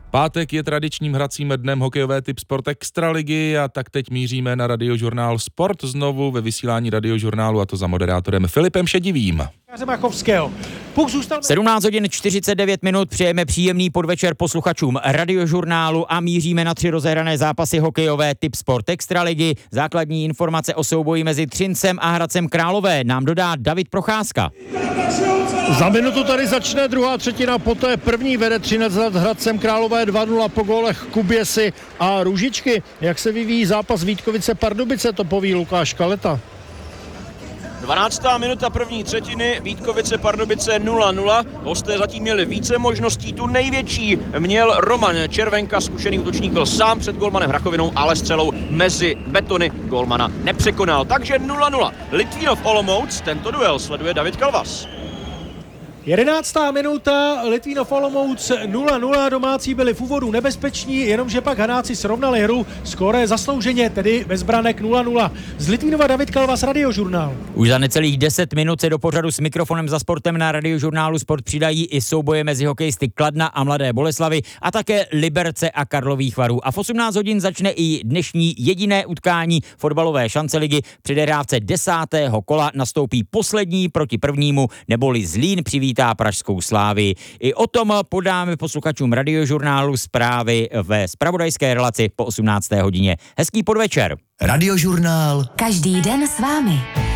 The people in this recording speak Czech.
Pátek je tradičním hracím dnem hokejové typ Sport Extraligy a tak teď míříme na Radiožurnál Sport znovu ve vysílání Radiožurnálu, a to za moderátorem Filipem Šedivým. 17 hodin 49 minut, přejeme příjemný podvečer posluchačům Radiožurnálu a míříme na 3 rozehrané zápasy hokejové typ Sport Extraligy. Základní informace o souboji mezi Třincem a Hradcem Králové nám dodá David Procházka. Za minutu tady začne druhá třetina, poté první vede Třinec nad Hradcem Králové 2-0 po gólech Kuběsy a Růžičky. Jak se vyvíjí zápas Vítkovice Pardubice, to poví Lukáš Kaleta. 12. minuta první třetiny, Vítkovice Pardubice 0-0. Hosté zatím měli více možností, tu největší měl Roman Červenka, zkušený útočník, byl sám před golmanem Rachovinou, ale střelou mezi betony golmana nepřekonal. Takže 0-0. Litvínov Olomouc, tento duel sleduje David Kalvas. 11. minuta, Litvínov Olomouc 0-0, domácí byli v úvodu nebezpeční, jenomže pak Hanáci srovnali hru, skóre zaslouženě, tedy bez branek 0-0. Z Litvínova David Kalvas, Radiožurnál. Už za necelých 10 minut se do pořadu s mikrofonem za sportem na Radiožurnálu Sport přidají i souboje mezi hokejisty Kladna a Mladé Boleslavi a také Liberce a Karlových Varů. A v 18 hodin začne i dnešní jediné utkání fotbalové šance ligy. Při odehrávce 10. kola nastoupí poslední proti prvnímu, neboli Zlín přivítá pražskou Slávii. I o tom podáme posluchačům Radiožurnálu zprávy ve zpravodajské relaci po 18. hodině. Hezký podvečer. Radiožurnál. Každý den s vámi.